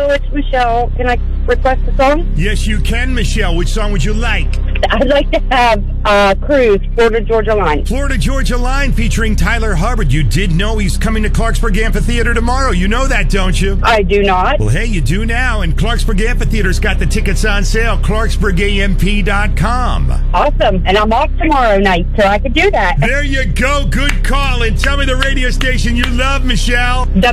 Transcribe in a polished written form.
it's Michelle. Can I request a song? Yes, you can, Michelle. Which song would you like? I'd like to have Cruise, Florida Georgia Line. Florida Georgia Line featuring Tyler Hubbard. You did know he's coming to Clarksburg Amphitheater tomorrow. You know that, don't you? I do not. Well, hey, you do now. And Clarksburg Amphitheater's got the tickets on sale. ClarksburgAMP.com. Awesome. And I'm off tomorrow night, so I could do that. There you go. Good call. And tell me the radio station you love, Michelle.